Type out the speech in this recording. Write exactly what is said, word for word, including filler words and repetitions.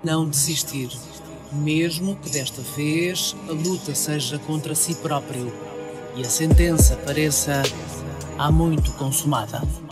Não desistir, mesmo que desta vez a luta seja contra si próprio e a sentença pareça há muito consumada.